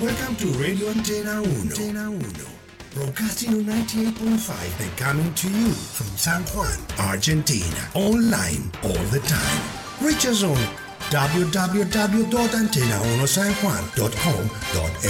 Welcome to Radio Antena Uno. Broadcasting on 98.5 and coming to you from San Juan, Argentina. Online all the time. Reach us on www.antena1sanjuan.com.ar.